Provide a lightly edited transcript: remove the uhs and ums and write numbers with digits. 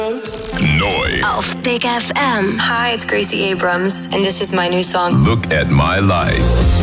Neu. Auf Big FM. Hi, it's Gracie Abrams, and this is my new song. Look at my life.